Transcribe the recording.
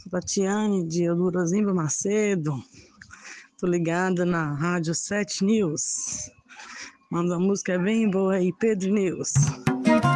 Sou Tatiane de Eldorozimba Macedo. Tô ligada na Rádio 7 News. Manda uma música bem boa aí, Pedro News.